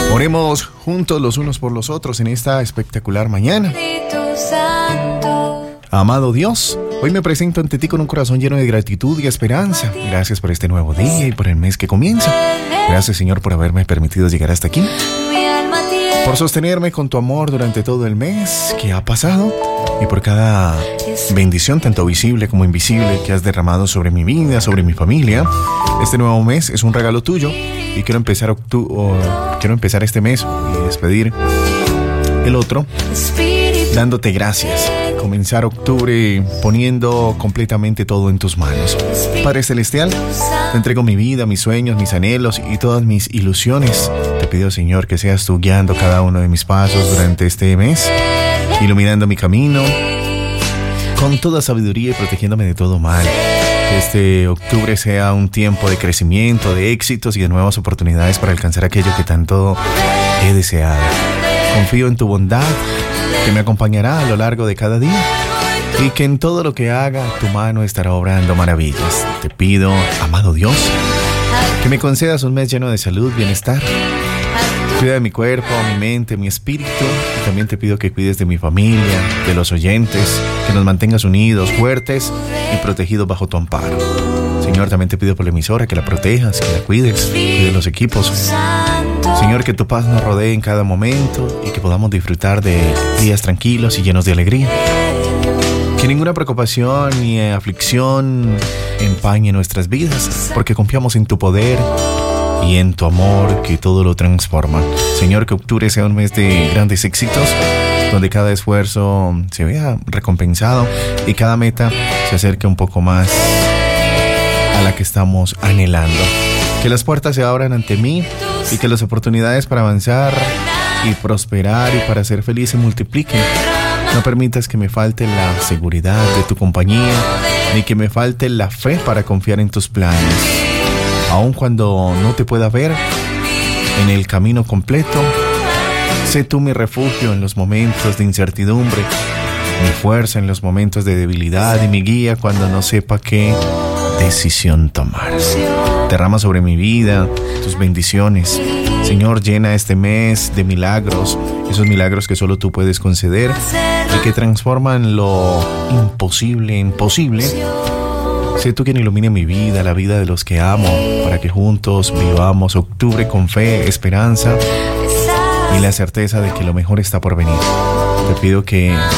Oremos juntos los unos por los otros en esta espectacular mañana. Amado Dios, hoy me presento ante ti con un corazón lleno de gratitud y esperanza. Gracias por este nuevo día y por el mes que comienza. Gracias, Señor, por haberme permitido llegar hasta aquí, por sostenerme con tu amor durante todo el mes que ha pasado y por cada bendición, tanto visible como invisible, que has derramado sobre mi vida, sobre mi familia. Este nuevo mes es un regalo tuyo y quiero empezar este mes y despedir el otro dándote gracias. Comenzar octubre poniendo completamente todo en tus manos. Padre Celestial, te entrego mi vida, mis sueños, mis anhelos y todas mis ilusiones. Te pido, Señor, que seas tú guiando cada uno de mis pasos durante este mes, iluminando mi camino con toda sabiduría y protegiéndome de todo mal. Que este octubre sea un tiempo de crecimiento, de éxitos y de nuevas oportunidades para alcanzar aquello que tanto he deseado. Confío en tu bondad, que me acompañará a lo largo de cada día y que en todo lo que haga tu mano estará obrando maravillas. Te pido, amado Dios, que me concedas un mes lleno de salud, bienestar. Cuida de mi cuerpo, mi mente, mi espíritu. Y también te pido que cuides de mi familia, de los oyentes, que nos mantengas unidos, fuertes y protegidos bajo tu amparo. Señor, también te pido por la emisora que la protejas, que la cuides, cuide los equipos. Señor, que tu paz nos rodee en cada momento y que podamos disfrutar de días tranquilos y llenos de alegría. Que ninguna preocupación ni aflicción empañe nuestras vidas, porque confiamos en tu poder y en tu amor que todo lo transforma. Señor, que octubre sea un mes de grandes éxitos, donde cada esfuerzo se vea recompensado y cada meta se acerque un poco más a la que estamos anhelando. Que las puertas se abran ante mí y que las oportunidades para avanzar y prosperar y para ser feliz se multipliquen. No permitas que me falte la seguridad de tu compañía, ni que me falte la fe para confiar en tus planes. Aun cuando no te pueda ver en el camino completo, sé tú mi refugio en los momentos de incertidumbre, mi fuerza en los momentos de debilidad y mi guía cuando no sepa qué decisión tomar. Derrama sobre mi vida tus bendiciones. Señor, llena este mes de milagros, esos milagros que solo tú puedes conceder y que transforman lo imposible en posible. Sé tú quien ilumine mi vida, la vida de los que amo, para que juntos vivamos octubre con fe, esperanza y la certeza de que lo mejor está por venir. Te pido que